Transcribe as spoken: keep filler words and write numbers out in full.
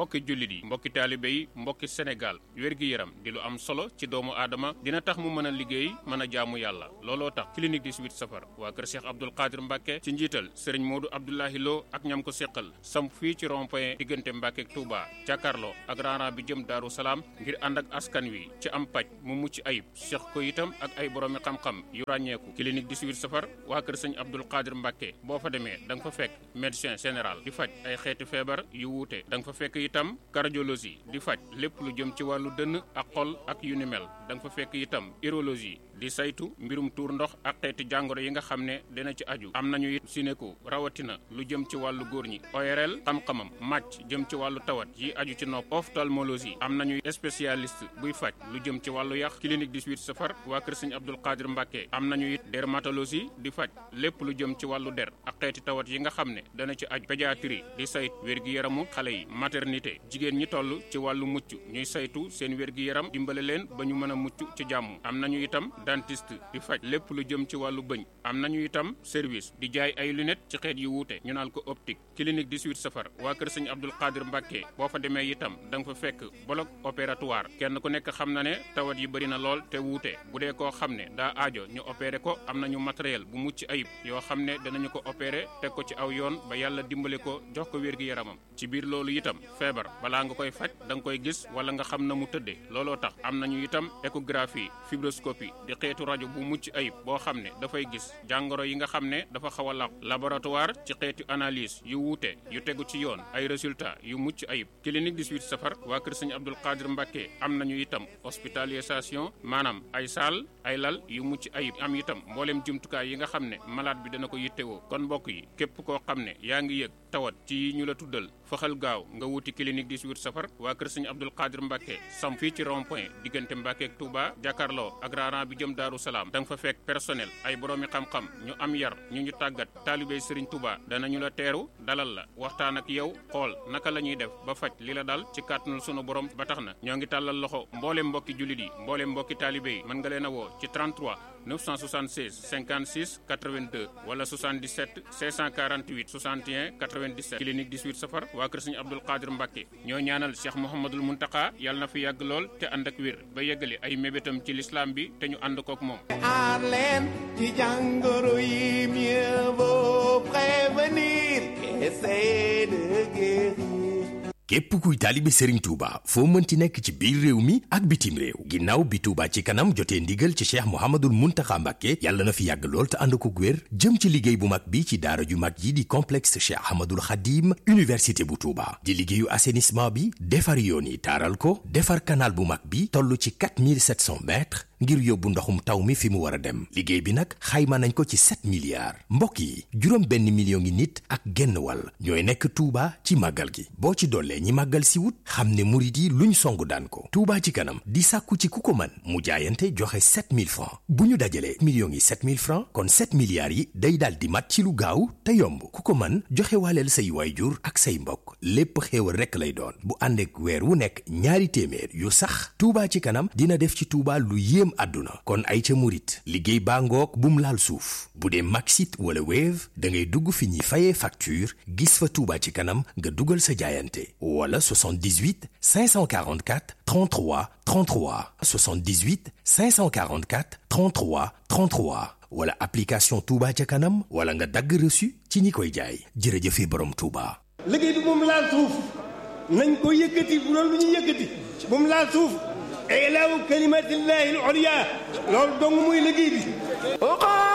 mbokki jullit yi mbokki taalibe yi mbokki Sénégal wér-gi-yaram di lu am solo ci doomu aadama dina tax mu mën a liggéey mën a jaamu yàlla looloo tax clinique dix-huit safar waa kër Cheikh Abdoul Qadir Mbacke ci njiital Serigne Modou Abdoulahi Lo ak ñam ko seqal samp fii ci rond-point diggante Mbacke ak Touba jàkkaarloo ak raana bi jëm Daaru Salaam ngir ànd ak askan wi ci am paj mu mucc ayib seq ko itam ak ay boroomi xam-xam yu ràññeeku clinique dix-huit safar waa kër Serigne Abdoul Qadir Mbacke boo fa demee da nga fa fekk médecin général di faj ay xeeti feebar yu wuute da nga fa fekk itam cardiologie di faj lépp lu jëm ci wàllu dënn ak xol ak yu ni mel da nga fa fekk itam urologie di saytu mbirum tuur ndox ak xeeti jàngoro yi nga xam ne dina ci aju am nañu it sinéko rawatina lu jëm ci wàllu góor ñi O R L xam-xamam màcc jëm ci wàllu tawat yi aju ci nopp ophtalmologie am nañu spécialiste buy faj lu jëm ci wàllu yax clinique dix-huit safar waa kër Serigne Abdoul Qadir Mbacke am nañu it dermatologie di faj lépp lu jëm ci wàllu der ak xeeti tawat yi nga xam ne dana ci aju pédiatrie di saytu wér-gi-yaramu xale yi maternité jigéen ñi toll ci wàllu mucc ñuy saytu seen wér-gi-yaram dimbale leen ba ñu mën a mucc ci jàmm am nañu itam dentiste di faj lépp lu jëm ci wàllu bëñ am nañu itam service di jaay ay lunettes ci xeet yu wuute ñu naan ko optique clinique dix-huit safar waa kër Serigne Abdoul Qadir Mbacke boo fa demee itam da nga fa fekk bloc opératoire kenn ku nekk xam na ne tawat yi bëri na lool te wuute bu dee koo xam ne daa aajo ñu opéré ko am nañu matériel bu mucc ayib yoo xam ne danañu ko opéré teg ko ci aw yoon ba yàlla dimbale ko jox ko wér-gi-yaramam ci biir loolu itam feebar balaa nga koy faj da nga koy gis wala nga xam na mu tëddee looloo tax am nañu itam échographie fibroscopie di xeetu rajo bu mucc ayib boo xam ne dafay gis jàngoro yi nga xam ne dafa xaw a laq laboratoire ci xeetu analyse yu wuute yu tegu ci yoon ay résultats yu mucc ayib clinique dix-huit safar waa kër Serigne Abdoul Qadir Mbacke am nañu itam hospitalisation maanaam ay salle ay lal yu mucc ayib am itam mboolem jumtukaay yi nga xam ne malade bi dana ko yittewoo kon mbokk yi képp koo xam ne yaa ngi yëg tawat ci ñu la tuddal faxal gaaw nga wuti clinique dix-huit safar waa kër Serigne Abdoul Qadir Mbacke sam fii ci rond point diggante Mbacke ak Touba jàkkaarloo ak raana bi jëm Daaru Salaam da nga fa fekk personnel ay boroomi xam-xam ñu am yar ñu ñu tàggat taalibey Serigne Touba danañu la teeru dalal la waxtaan ak yow xool naka la ñuy def ba faj li la dal ci kàttanul sunu borom ba tax na ñoo ngi tàllal loxo mboolem mbokki jullit yi mboolem mbokki taalibe yi mën nga leen a woo ci trente-trois neuf cent soixante-seize cinquante-six quatre-vingt-deux wala soixante-dix-sept cinq cent quarante-huit soixante et un quatre-vingt-dix-sept clinique dix-huit safar waa kër Serigne Abdoul Qadir Mbacke ñoo ñaanal Cheikh Mouhamadoul Mountakha yàlla na fi yàgg lool te ànd ak wér ba yeggali ay mébétam ci l'islam bi te ñu ànd kook moom. aar leen ci jàngoro yi mieux vaut prévenir qu'essayer de guérir. képp kuy taalibe Serigne Touba foo mënti nekk ci biir réew mi ak bitim réew ginnaaw bi Touba ci kanam jotee ndigal ci Cheikh Mouhamadoul Mountakha Mbacké yàlla na fi yàgg lool te ànd ko wér jëm ci liggéey bu mag bi ci daara ju mag yi di complexe Cheikh Ahmadoul Khadim université bu Touba di liggéeyu assainissement bi defar yoon yi taaral ko defar canal bu mag bi toll ci quatre mille sept cents mètres ngir yóbbu ndoxum taw mi fi mu war a dem liggéey bi nag xayma nañ ko ci sept milliards mbokk yi juróom benn million ngi nit ak genn wàll ñooy nekk Touba ci màggal gi boo ci dollee ñi màggal si wut xam ne murit yi luñ songu daan ko Touba ci kanam di sàkku ci ku ko mën mu jaayante joxe sept mille francs bu ñu dajalee millions yi sept mille francs kon sept milliards yi day daal di mat ci lu gaaw te yomb ku ko mën joxe waaleel say waayjur ak say mbokk lépp xéewal rekk lay doon bu ànd ak weer wu nekk ñaari téeméer yu sax Touba ci kanam dina def ci Touba lu yéem àdduna kon ay ca murit liggéey baa ngoog bum laal suuf bu dee Maxit wala Wave da ngay dugg fi ñuy fayee facture gis fa Touba ci kanam nga dugal sa jaayante wala soixante-dix-huit cinq cent quarante-quatre trente-trois trente-trois soixante-dix-huit cinq cent quarante-quatre trente-trois trente-trois wala application Touba ca kanam wala nga dagg reçu ci ñi koy jaay jërëjëfe borom Touba. liggéey bi moom laal suuf nañ ko yëkkati bu doon lu ñu yëkkati moom laal suuf ilaahu kalimatillahi al-ulya loolu dong muy liggéey bi